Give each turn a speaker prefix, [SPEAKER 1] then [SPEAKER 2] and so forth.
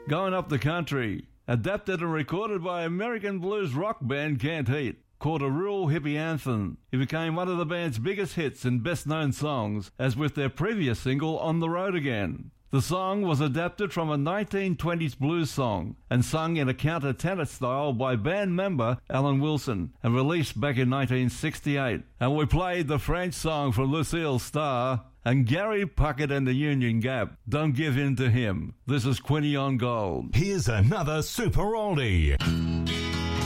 [SPEAKER 1] Going Up the Country, adapted and recorded by American blues rock band Canned Heat. Called a rural hippie anthem, it became one of the band's biggest hits and best-known songs, as with their previous single, On the Road Again. The song was adapted from a 1920s blues song and sung in a counter-tenor style by band member Alan Wilson and released back in 1968. And we played the French song from Lucille Starr and Gary Puckett and the Union Gap, Don't Give In to Him. This is Quinny on Gold.
[SPEAKER 2] Here's another super oldie.